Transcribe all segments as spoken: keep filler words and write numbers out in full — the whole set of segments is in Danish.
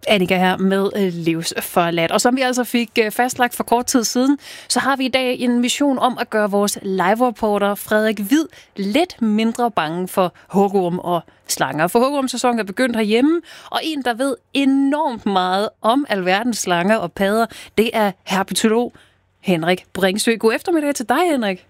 Annika her med Livsforladt. Og som vi altså fik fastlagt for kort tid siden, så har vi i dag en mission om at gøre vores live-reporter Frederik Hvid lidt mindre bange for hugorm og slanger. For hugormsæsonen er begyndt herhjemme, og en, der ved enormt meget om alverdens slanger og padder, det er herpetolog Henrik Bringsø. God eftermiddag til dig, Henrik.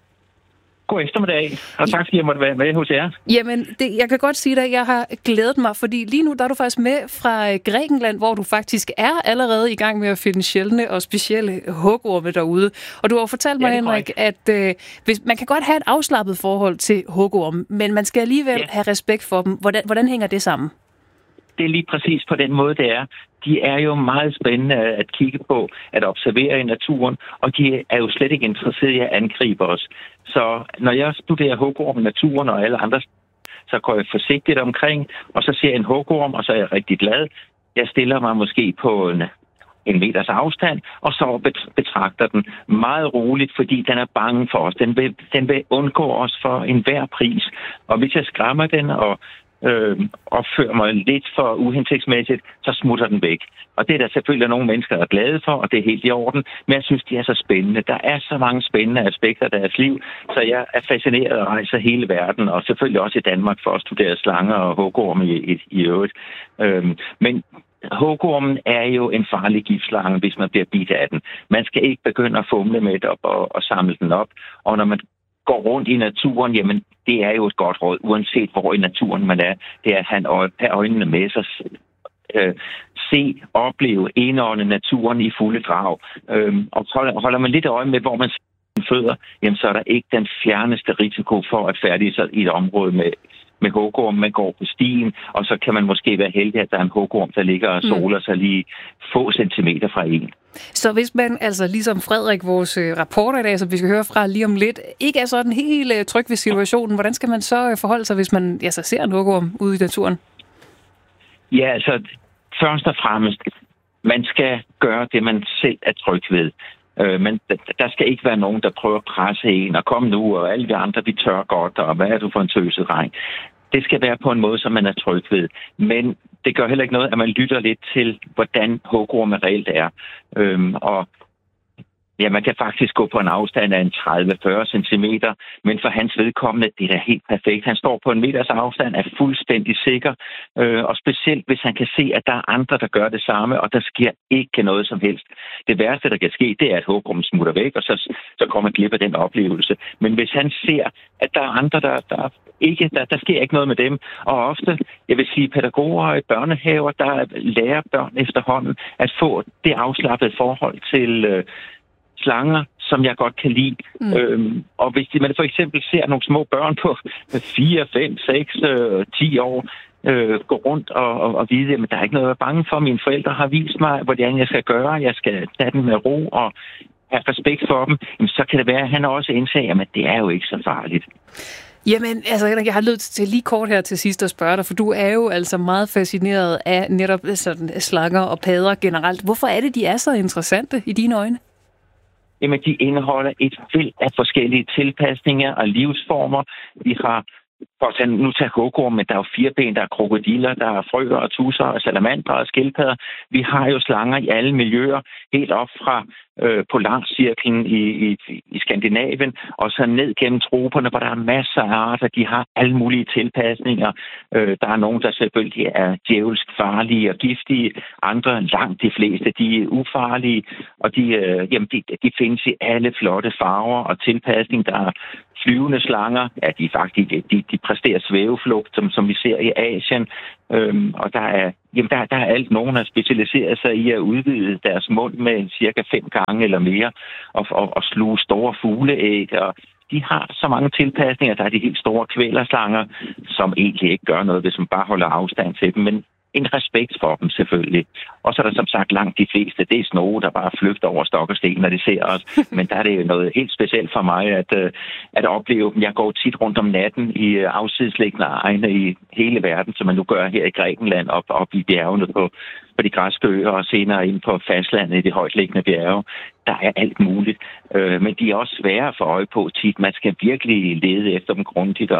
God eftermiddag, og tak fordi jeg måtte være med hos jer. Jamen, det, jeg kan godt sige dig, at jeg har glædet mig, fordi lige nu der er du faktisk med fra Grækenland, hvor du faktisk er allerede i gang med at finde sjældne og specielle hugorme derude. Og du har fortalt mig, ja, Henrik, at øh, hvis, man kan godt have et afslappet forhold til hugorme, men man skal alligevel ja. have respekt for dem. Hvordan, hvordan hænger det sammen? Det er lige præcis på den måde, det er. De er jo meget spændende at kigge på, at observere i naturen, og de er jo slet ikke interesserede i at angribe os. Så når jeg studerer hugorm i naturen og alle andre, så går jeg forsigtigt omkring, og så ser jeg en hugorm, og så er jeg rigtig glad. Jeg stiller mig måske på en, en meters afstand, og så betragter den meget roligt, fordi den er bange for os. Den vil, den vil undgå os for enhver pris. Og hvis jeg skræmmer den og Øh, opfører mig lidt for uhensigtsmæssigt, så smutter den væk. Og det er der selvfølgelig nogle mennesker, der er glade for, og det er helt i orden, men jeg synes, de er så spændende. Der er så mange spændende aspekter af deres liv, så jeg er fascineret af at rejse hele verden, og selvfølgelig også i Danmark for at studere slanger og hugorme i, i, i øvrigt. Øh, men hugormen er jo en farlig giftslange, hvis man bliver bidt af den. Man skal ikke begynde at fumle med det op og, og samle den op, og når man går rundt i naturen, jamen det er jo et godt råd, uanset hvor i naturen man er. Det er at have øjnene med sig, øh, se, opleve, indånde naturen i fulde drag. Øh, og holder, holder man lidt øje med, hvor man fødder, jamen så er der ikke den fjerneste risiko for at færdige sig i et område med med hugorm. Man går på stien, og så kan man måske være heldig, at der er en hugorm, der ligger og soler sig lige få centimeter fra en. Så hvis man, altså ligesom Frederik, vores rapporter i dag, som vi skal høre fra lige om lidt, ikke er sådan helt tryg ved situationen, hvordan skal man så forholde sig, hvis man altså, ser en hugorm ude i naturen? Ja, altså først og fremmest, man skal gøre det, man selv er tryg ved. Øh, men der skal ikke være nogen, der prøver at presse en, og kom nu, og alle vi andre, vi tør godt, og hvad er du for en tøset dreng? Det skal være på en måde, som man er tryg ved. Men det gør heller ikke noget, at man lytter lidt til, hvordan hugorme reelt er. Øhm, og ja, man kan faktisk gå på en afstand af en tredive til fyrre centimeter, men for hans vedkommende, det er da helt perfekt. Han står på en meters afstand, er fuldstændig sikker, øh, og specielt hvis han kan se, at der er andre, der gør det samme, og der sker ikke noget som helst. Det værste, der kan ske, det er, at hugormen smutter væk, og så, så kommer man glip af den oplevelse. Men hvis han ser, at der er andre, der, der ikke, der, der sker ikke noget med dem, og ofte, jeg vil sige, pædagoger i børnehaver, der lærer børn efterhånden at få det afslappede forhold til øh, slanger, som jeg godt kan lide. Mm. Øhm, og hvis man for eksempel ser nogle små børn på fire, fem, seks, ti år øh, gå rundt og, og, og vide, at der er ikke noget at være bange for. Mine forældre har vist mig, hvordan jeg skal gøre. Jeg skal tage dem med ro og have respekt for dem. Jamen, så kan det være, at han også indser, at det er jo ikke så farligt. Jamen, altså, jeg har lyst til lige kort her til sidst at spørge dig, for du er jo altså meget fascineret af netop sådan slanger og padder generelt. Hvorfor er det, de er så interessante i dine øjne? Jamen, de indeholder et væld af forskellige tilpasninger og livsformer. Vi har, for at nu tage hugorm, men der er jo fireben, der er krokodiller, der er frøer og tusser og salamandre og skildpadder. Vi har jo slanger i alle miljøer, helt op fra øh, polarcirklen i, i, i Skandinavien, og så ned gennem troperne, hvor der er masser af arter. De har alle mulige tilpasninger. Øh, der er nogen, der selvfølgelig er djævelsk farlige og giftige. Andre, langt de fleste, de er ufarlige, og de, øh, jamen, de, de findes i alle flotte farver og tilpasning. Der er flyvende slanger, ja, de faktisk de, de præsterer svæveflugt, som, som vi ser i Asien. Øhm, og der er, jamen der, der er alt, nogen har specialiseret sig i at udvide deres mund med cirka fem gange eller mere, og, og, og sluge store fugleæg, og de har så mange tilpasninger. Der er de helt store kvælerslanger, som egentlig ikke gør noget, hvis man bare holder afstand til dem, men en respekt for dem selvfølgelig. Og så er der som sagt langt de fleste, det er snoge, der bare flygter over stok og sten, når de ser os. Men der er det jo noget helt specielt for mig at, at opleve dem. Jeg går tit rundt om natten i afsidesliggende egne i hele verden, som man nu gør her i Grækenland, op, op i bjergene på, på de græske øer, og senere ind på fastlandet i de højtliggende bjerge. Der er alt muligt. Men de er også svære at få øje på tit. Man skal virkelig lede efter dem grundigt og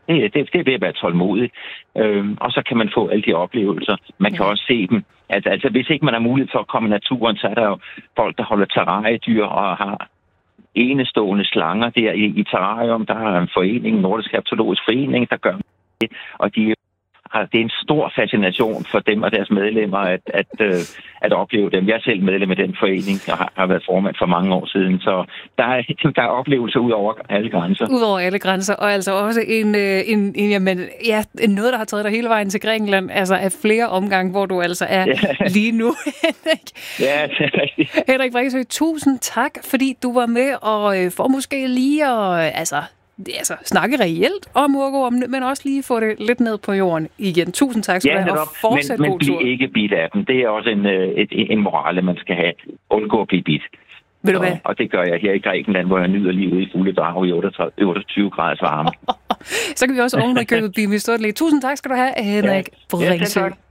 Det, det, det er ved at være tålmodig. Øhm, og så kan man få alle de oplevelser. Man kan ja. også se dem. Altså, altså, hvis ikke man har mulighed for at komme i naturen, så er der jo folk, der holder terrariedyr og har enestående slanger der i, i terrarium. Der er en forening, Nordisk Herpetologisk Forening, der gør det. Og de det er en stor fascination for dem og deres medlemmer at, at, at, at opleve dem. Jeg er selv medlem af den forening og har, har været formand for mange år siden, så der er, der er oplevelser ud over alle grænser. Ud over alle grænser, og altså også en, en, en jamen, ja, noget, der har taget dig hele vejen til Grækenland, altså af flere omgange, hvor du altså er ja. lige nu, Henrik. Ja, det er rigtigt. Henrik Bræksø, tusind tak, fordi du var med, og for måske lige at altså, altså, snakke reelt om hugormen, men også lige få det lidt ned på jorden igen. Tusind tak skal ja, du have, og fortsæt men, god men tur. Men bliv ikke bidt af dem. Det er også en, et, en morale, man skal have. Undgå at blive bidt. Ved du hvad? Og, og det gør jeg her i Grækenland, hvor jeg nyder livet i fulde drag i otteogtyve graders varme. Så kan vi også oven og købet blive mistundelige. Tusind tak skal du have, Henrik ja. Bræksø. Ja,